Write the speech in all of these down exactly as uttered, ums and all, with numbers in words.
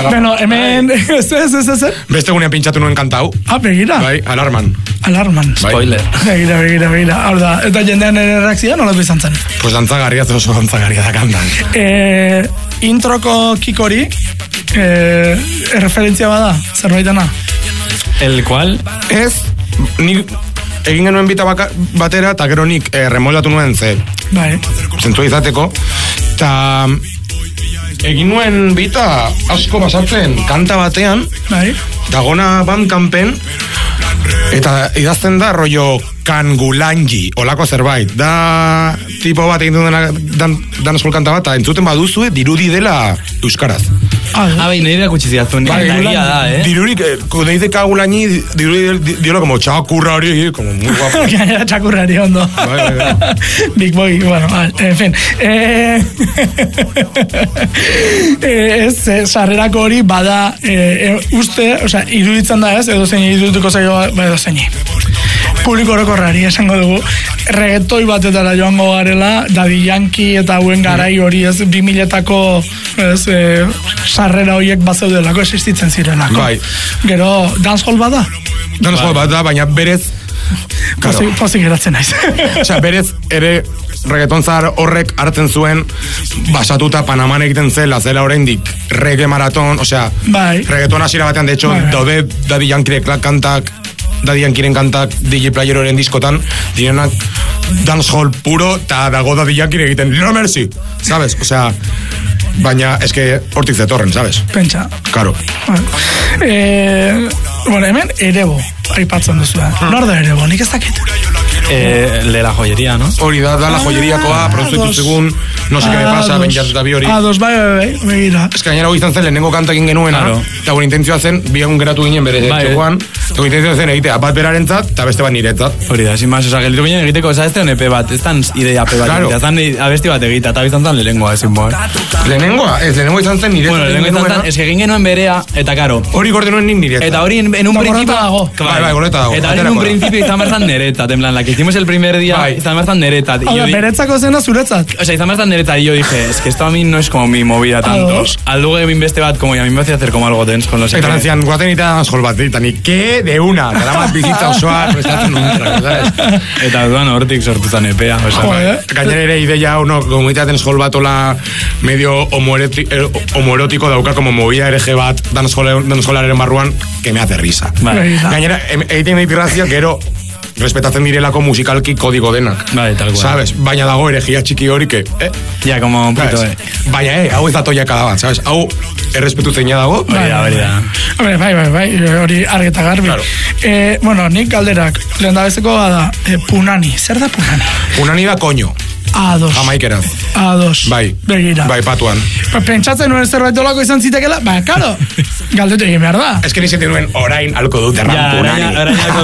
Bueno, hemen, ez ez ez ez. Beste gunean pintxatu nuen kantau. Ah, begira. Bai, alarman. Alarman. Spoiler. Begira, begira, begira. Hau da, eta jendean ere reakzioa nola bizan zen? Pues dantzagarria, oso dantzagarria da kantan. Eh, introko kikori, eh, referentzia bada, zerbaitana? El cual? Ez, nik egin genuen bita baka, batera, eta gero nik eh, remoldatu nuen ze. Bai. Zentua izateko. Eta egin nuen bita asko basatzen kanta batean, bai. Dagona Bandcampen, eta idazten da rollo kangulangi, olako zerbait. Da tipo bat egin duen dan, dan eskol kanta bat, eta entzuten baduzue dirudi dela euskaraz. Ah, bai, nire erakutsi ziazun, bai, egia da, eh? Dirurik, kuando dice kangulangi, dirudi diola como txakurrari, como muy guapo. Gainera txakurrari ondo. Bai, bai, bai. Big boy, bueno, en fin. Eh, eh, ez, eh, sarrerako hori bada eh, uste, osea, iruditzen da ez, edo zein irudituko zaio, ba, edo zein. Publiko orokorrari esango dugu, regetoi batetara joango garela, Daddy Yankee eta hauen garai hori ez, bi miletako ez, eh, sarrera horiek bazeudelako, existitzen zirelako. Bai. Gero, dancehall bada? Dancehall bat da, baina berez... Pozik, pozik geratzen naiz. Osea, berez ere reggaeton zahar horrek hartzen zuen basatuta Panaman egiten zela, zela oraindik reggae maraton, osea, bai. reggaeton hasiera batean, de hecho, bai. Daude Daddy Yankee kantak, Daddy Yankeeren kantak D J Playeroren diskotan, direnak dancehall puro, eta dago Daddy Yankee egiten, no mercy, sabes? Osea, baina eske hortik zetorren, sabes? Pentsa. Karo. Eh, bueno, hemen erebo, aipatzen duzu. Hmm. Nor da erebo, nik ez dakit. Eh, de la joyería, ¿no? Hori da, da la joyeriakoa, ah, produzitu segun, no sé qué me pasa, benjatu eta bi hori. Ah, dos, bai, bai, bai, begira. Ez que gainera hori izan zen, lehenengo kanta egin genuena, claro. Eta gure intentzioa zen, bi egun geratu ginen bere bai, txokoan, eta gure intentzioa zen egitea, bat berarentzat, eta beste bat niretzat. Hori da, sin más, oza, gelditu ginen egiteko, oza, este honepe bat, ez tan idea pe bat, claro. Zan abesti bat egita, eta bizan zan lehenengoa, ezin bo, eh? Lehenengoa? Ez, lehenengoa izan zen niretzat. Bueno, lehenengoa izan zen, ez que egin genuen berea, eta karo. Hori gorde nuen nik niretzat. Eta hori en un principio dago. Bai, bai, goreta dago. Eta hori en un principio izan berzan neretzat, en plan, la que hicimos el primer día, izan berzan neretzat. Hau da, beretzako zena zuretzat. O sea, izan berzan neretzat, y yo dije, es que esto a mí no es como mi movida tanto. Al luego mi beste bat, como, y a mí me hacía hacer como algo tenso con los... Eta nazian, guaten ita dancehall bat, eta ni, ¿qué? De una, eta damat bizitza osoa, prestatzen untra, ¿sabes? Eta duan hortik sortutan epea, o sea... Gainera ere ideia, uno, komunitatea dancehall bat ola medio homoerotiko dauka, como movida R G bat dancehallaren barruan, que me hace risa. Gainera, egiten nahi pirrazia, gero, respetatzen direlako musikalki kodigo denak. Bai, tal cual. Sabes? Baina dago eregia txiki hori que, eh? Ja, como un puto, eh. Baina, eh, hau ez da toia kada bat, sabes? Hau errespetu zeina dago. Hori da, hori da. Hombre, bai, bai, bai, hori argeta garbi. Claro. Eh, bueno, nik galderak, lehen da bezeko da, eh, punani. Zer da punani? Punani da koño. A dos. Jamaikeraz. A dos. Bai. Begira. Bai, patuan. Ba, pentsatzen nuen zerbait olako izan zitekela, ba, karo, galdetu egin behar da. Ez que nizetik nuen orain alko dut erran ja, punani. Ja, orain alko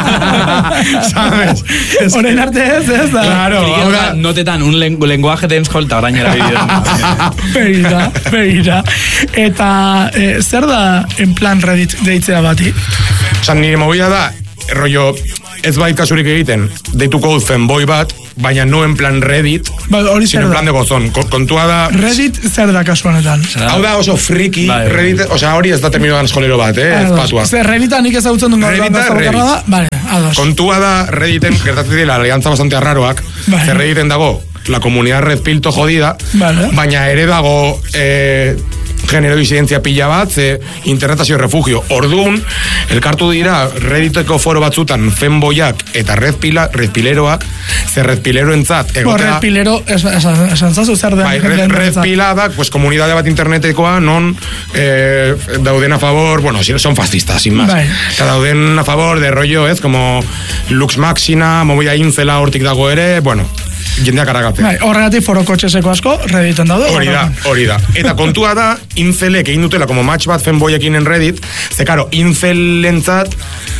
dut. Sabes? Orain arte ez, ez da. Claro. Ahora, notetan un lengu lenguaje dancehall eta orain erabiltzen. Begira, begira. Eta, eh, zer da en plan Reddit deitzea bati? Osan, nire movida da, rollo, ez bait kasurik egiten, deituko dut fanboy bat, baina no en plan Reddit, ba, sino en plan de gozón. Kontua da... Reddit zer da kasuanetan? Hau da oso friki, bai, Reddit, osea, hori ez da termino dancehallero bat, eh, ez patua. Zer, Redditan nik ezagutzen duen gaur da, Reddit. Vale, ados. Kontua da, Redditen, gertatzen dira, aliantza bastante arraroak, vale. Zer Redditen dago, la comunidad red pilto jodida, vale. Baina ere dago... Eh, genero disidentzia pila bat, ze internetazio refugio. Orduan, elkartu dira Redditeko foro batzutan fanboyak eta redpila, redpileroak, ze redpileroentzat egotea... Bo, redpilero, esan zazu zer den... Bai, red, redpila da, pues, komunidade bat internetekoa, non eh, dauden a favor, bueno, son fascistas, sin más. Bai. Eta dauden a favor de rollo, ez, como Lux Maxina, movida incela hortik dago ere, bueno... jendeak aragatzen. Bai, horregatik foro kotxeseko asko Redditen daude. Hori da, hori da. Eta kontua da, incelek egin dutela como match bat fanboyekin en Reddit, ze karo, incelentzat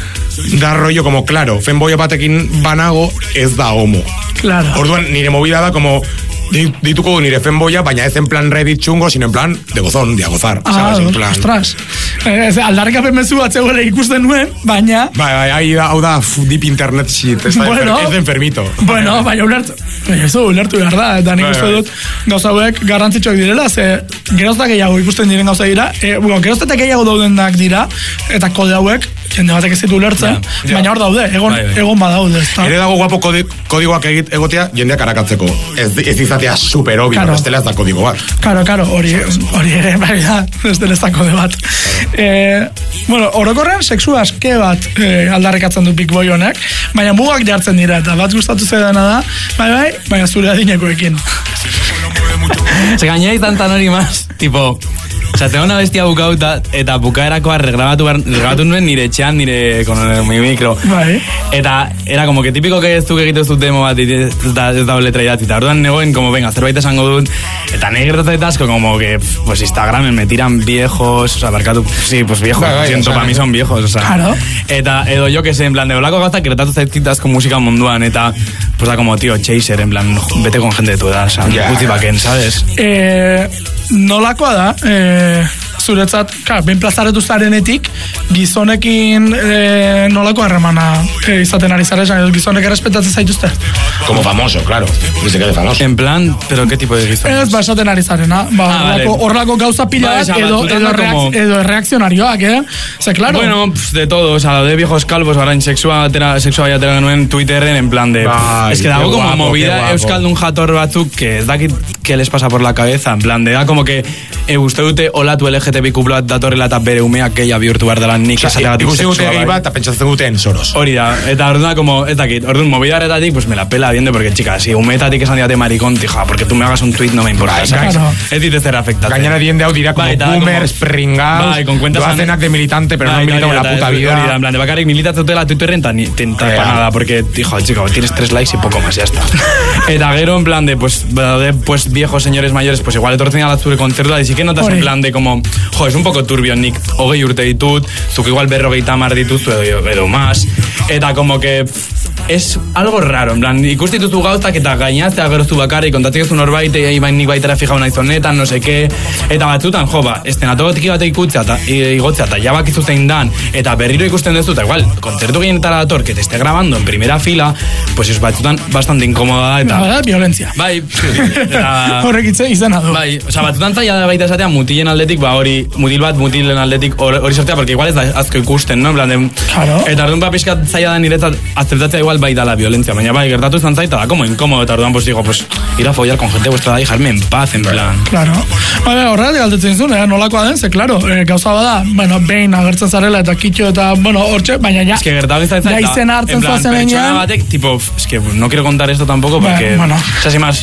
da rollo como, claro, fanboy batekin banago ez da homo. Claro. Orduan, nire movida da como dituko du nire fanboya, baina ez en plan Reddit txungo, sino en plan de gozón, de a gozar. Ah, plan... ostras. Eh, aldarrikapen mezu bat zegoela ikusten nuen, baina... Bai, bai, bai, hau da deep internet shit, ez da bueno, enfer, enfermito. Bueno, baina ulertu, ez du, ulertu behar da, eta nik uste dut gauza hauek garrantzitsuak direla, ze gerozta gehiago ikusten diren gauza dira, e, bueno, gerozta gehiago daudenak dira, eta kode hauek, jende batek ez ditu ulertzen, ja, baina hor daude, egon, bai, bai. egon badaude. Ere dago guapo kodi, kodigoak egit egotea jendeak arakatzeko, ez, ez izatea super obvio, claro. Bestela ez da kodigo bat. Karo, karo, hori, hori ere, bai da, bestela ez da kode bat. Eh, bueno, orokorren, sexu aske bat eh, aldarrikatzen du Big Boy honek, baina mugak jartzen dira, eta bat gustatu zaidana da, bai bai, baina zure adinekoekin. Se gainera izan tan hori maz, tipo... Osa, tengo una bestia bukauta eta bukaerakoa regrabatu, regrabatu nuen nire etxean, nire con mi micro. Bai. Eta era como que típico que ez du egiten zut demo bat ez da, ez da letra idatzi. Eta orduan negoen, como venga, zerbait esango dut. Eta nahi gertatzen asko, como que pues Instagramen me tiran viejos, o sea, barkatu, sí, pues viejos, bai, bai, siento, o sea, para mí son viejos, o sea. Claro. Eta edo yo que sé, en plan, de olako gauza, gertatu zaizkitaz con música munduan, eta pues da como, tío, chaser, en plan, vete con gente de tu edad, o sea, yeah. Gutxi baken, ¿sabes? Eh, nolakoa da, eh, zuretzat, klar, ben plazaretu zarenetik, gizonekin eh, nolako harremana eh, izaten ari zaren, gizonek errespetatzen zaituzte? Como famoso, claro, desde que de famoso. En plan, pero ¿qué tipo de gizonek? Ez, ba, esaten ari zarena, ba, ah, vale. Horrelako gauza pila bat, edo, edo, reak, como... edo reakzionarioak, eh? O sea, claro. Bueno, pues de todo, o sea, de viejos calvos, orain sexua baia atera genuen Twitteren, en plan de... Ay, es que dago como guapo, movida euskaldun jator batzuk, que ez dakit que les pasa por la cabeza, en plan de, da como que e uste dute olatu L G T B Q plus datorrela eta bere umeak gehiago bihurtu behar dela nik esategatik sexua. Ikusi dute gehi bat, eta pentsatzen duten Soros. Hori da, eta orduan, como, ez dakit, orduan, mobidaretatik, pues me la pela viendo, porque, chica, si umetatik esan diate maricón, tija, porque tú me hagas un tweet no me importa, ¿sabes? Claro. Ez dit ez zer afectatzen. Gainera diende hau dira como boomers, pringados, doazenak de militante, pero no militado en la puta vida. Hori da, en plan, de bakarrik militatzen dutela Twitterren, tenta para nada, porque, hijo, chica, tienes tres likes y poco más, ya está. Eta gero, en plan de, pues, de, pues, viejos señores mayores, pues igual etortzen a la zure kontzertua, y sí que notas en plan de como, jo, es un poco turbio, nik hogei urte ditut, zuk igual berrogeita hamar dituzu edo, edo más, eta como que es algo raro, en plan, ikustituzu gauztak eta gainaztea geroztu bakarrik, kontatik ez un horbait, ibain nik baitera fijau nahi zonetan, no sé qué, eta batzutan, jo, ba, estenatotik batek ikutzea, eta igotzea, eta jabakizu zein dan, eta berriro ikusten duzu, eta igual, kontzertu gehienetara dator, que te esté grabando en primera fila, pues es batzutan bastante incómoda, eta... Bada, violentzia. Bai, eta... Horrek itze izan adu. Bai, oza, batzutan zaila da baita esatea mutilen aldetik, ba hori, mutil bat, mutilen aldetik hori sortea, porque igual ez da azko ikusten, no? En plan de... Claro. Eta orduan ba pixkat zaila da niretzat aztertatzea igual bai da la violencia, baina bai, gertatu izan zaita da, como incómodo, eta orduan pues digo, pues, ir a follar con gente vuestra da, dejarme en paz, en plan. Claro. Baina, horregatik galdetzen zuen, eh? Nolakoa den, ze, claro, eh, gauza bada, bueno, behin agertzen zarela eta kitxo eta, bueno, hortxe, baina ja... Es que gertatu izan zaita, ja izen hartzen zuazen enean... batek, tipo, es que no quiero contar esto tampoco, porque... Bueno. O sea, si más...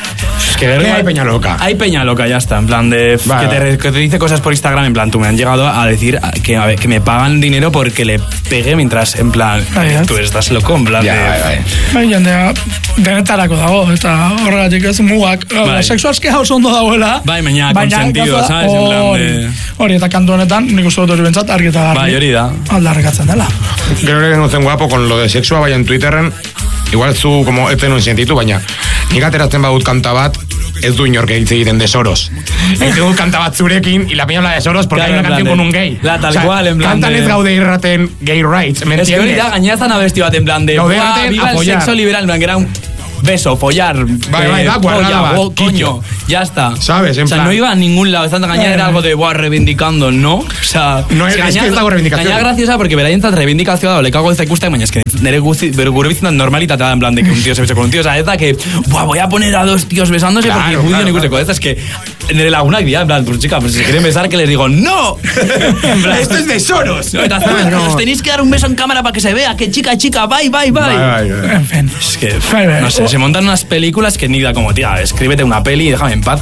Es que hay peña loca. Hay peña loca, ya está. En plan de... Vale. Que, te, que te dice cosas por Instagram, en plan, tú me han llegado a decir que, a ver, que me pagan dinero porque le pegué mientras, en plan, ay, tú estás loco, en plan ya, de... Bai, bai. Jendea, denetarako dago, eta horregatik ez mugak. Bai. Sexu askea oso ondo dagoela. Bai, baina consentido, ¿sabes? En plan de... Hori, eta kantu honetan, nik uste dut hori bentsat, argi eta garbi. Bai, hori da. Aldarrikatzen dela. Creo que no zen guapo con lo de sexua, bai en Twitterren, igual zu, como, ez zenuen sentitu, baina nik ateratzen badut kanta bat, ez du inork hitz egiten de Soros. Egiten dut kanta bat zurekin, y la peña habla de Soros porque claro, hay una canción con un gay. La tal o sea, cual, en plan kantan de... ez gaude irraten gay rights, ¿me entiendes? Es que hori da, gainera zan abesti bat, en plan de... Gaude irraten viva el sexo liberal, en plan, que era un... beso, follar, vale, vale, da, polla, bo, coño, ya está. ¿Sabes? En o sea, plan... no iba a ningún lado. Esta gaña era algo de, buah, reivindicando, ¿no? O sea, no es, es que ez dago reivindicación. Gaña graciosa porque beraientzat reivindicazioa da, olekako ez da ikusten, baina es que nere gurbizitan normalitatea da, en plan de que un tío se besa con un tío. O sea, ez da que, buah, voy a poner a dos tíos besándose claro, porque claro, claro, claro. Es que nere lagunak dira, en plan, pues chica, pues si quieren besar, que les digo, ¡no! En plan, esto es de Soros. No, no. Os tenéis que dar un beso en cámara para que se vea que chica, chica, bye, bye, bye. bye, bye, bye. En fin. Es que, no sé, se montan unas películas que ni da como, tía, escríbete una peli y déjame en paz.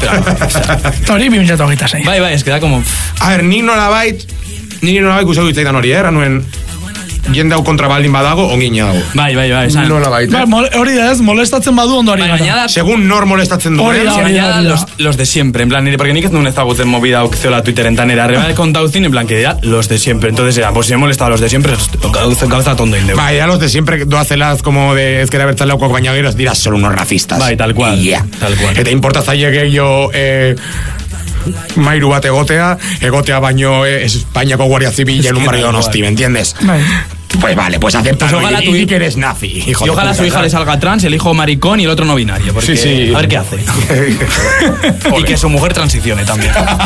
Hori bi mila hogeita sei. Bai, bai, es que da como... A ver, nik nolabait, nik nolabait guzau ditzaidan hori, eh? Ranuen, jende hau kontra baldin badago, ongina dago. Bai, bai, bai. Esan. Nola baita. Ba, hori da ez, molestatzen badu ondo ari gara. Segun nor molestatzen du. Hori da, hori da. Los, los de siempre, en plan, porque ni que no ezagutzen movida hau zeola Twitteren tan era. Arriba de contado cine, en plan, que ya los de siempre. Entonces era, pues si he molestado a los de siempre, gauza tondo indeu. Bai, ya los de siempre doazelaz como de ezkera bertzaleukoak baina gero ez dira solo unos racistas. Bai, tal cual. Yeah. Tal cual. Eta importa zaile gehiago eh, mairu bat egotea, egotea baino eh, Espainiako Guardia Civil en un barrio Donosti, ¿me entiendes? Bai. Pues vale, pues aceptarlo. Pues ojalá y, tu y que eres nazi, hijo y de ojalá puta, su hija ¿sabes? le salga trans, el hijo maricón y el otro no binario. Porque, Sí, sí. A ver qué hace. Y que su mujer transicione también.